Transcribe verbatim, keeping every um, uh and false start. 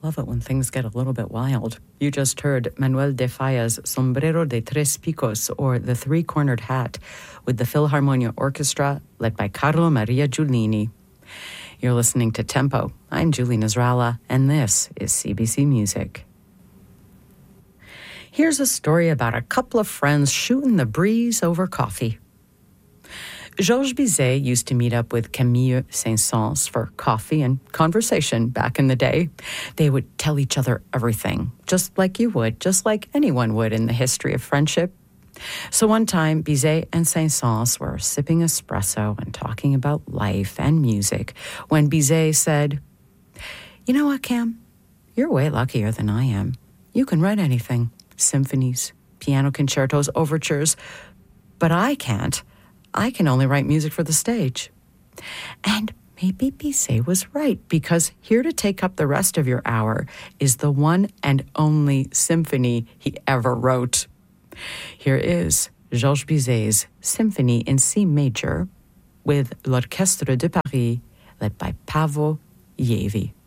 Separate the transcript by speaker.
Speaker 1: Love it when things get a little bit wild. You just heard Manuel de Falla's Sombrero de Tres Picos, or The Three-Cornered Hat, with the Philharmonia Orchestra, led by Carlo Maria Giulini. You're listening to Tempo. I'm Julie Nasrallah, and this is C B C Music. Here's a story about a couple of friends shooting the breeze over coffee. Georges Bizet used to meet up with Camille Saint-Saëns for coffee and conversation back in the day. They would tell each other everything, just like you would, just like anyone would in the history of friendship. So one time, Bizet and Saint-Saëns were sipping espresso and talking about life and music when Bizet said, "You know what, Cam? You're way luckier than I am. You can write anything, symphonies, piano concertos, overtures, but I can't. I can only write music for the stage." And maybe Bizet was right, because here to take up the rest of your hour is the one and only symphony he ever wrote. Here is Georges Bizet's Symphony in C major with l'Orchestre de Paris, led by Paavo Järvi.